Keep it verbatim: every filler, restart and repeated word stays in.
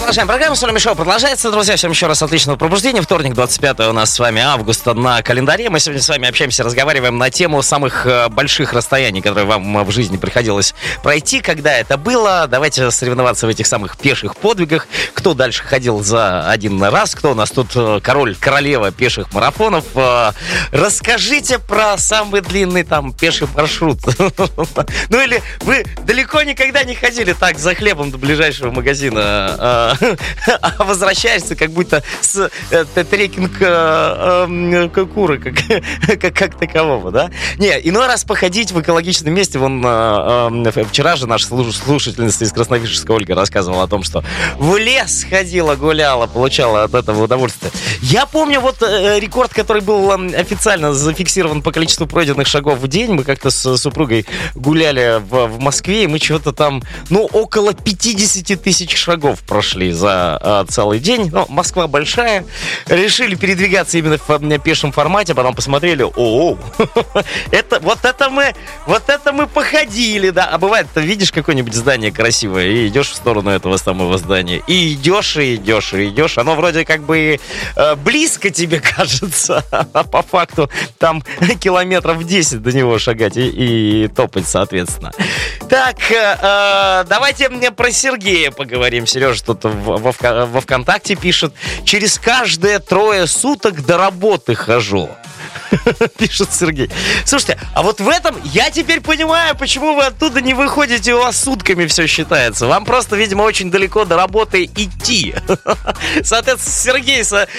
Продолжаем. Программа «Соль Шоу» продолжается, друзья. Всем еще раз отличного пробуждения. Вторник, двадцать пятое у нас с вами августа на календаре. Мы сегодня с вами общаемся, разговариваем на тему самых больших расстояний, которые вам в жизни приходилось пройти. Когда это было? Давайте соревноваться в этих самых пеших подвигах. Кто дальше ходил за один раз? Кто у нас тут король, королева пеших марафонов? Расскажите про самый длинный там пеший маршрут. Ну или вы далеко никогда не ходили так за хлебом до ближайшего магазина, а возвращаешься как будто с трекинг куры как, как, как такового, да? Не, иной раз походить в экологичном месте. Вон вчера же наша слушательница из Красновишерска Ольга рассказывала о том, что в лес ходила, гуляла, получала от этого удовольствие. Я помню вот рекорд, который был официально зафиксирован по количеству пройденных шагов в день. Мы как-то с супругой гуляли в, в Москве, и мы чего-то там, ну, около пятьдесят тысяч шагов прошли за а, целый день. Ну, Москва большая. Решили передвигаться именно в пешем формате, потом посмотрели, о, это, вот это мы, вот это мы походили, да. А бывает, ты видишь какое-нибудь здание красивое и идешь в сторону этого самого здания. И идешь, и идешь, и идешь. Оно вроде как бы э, близко тебе кажется, а по факту там километров десять до него шагать и, и топать, соответственно. Так, э, давайте мне про Сергея поговорим. Сережа тут во, во, во ВКонтакте пишет: через каждые трое суток до работы хожу. Пишет Сергей. Слушайте, а вот в этом я теперь понимаю, почему вы оттуда не выходите, у вас сутками все считается. Вам просто, видимо, очень далеко до работы идти. Соответственно, Сергей,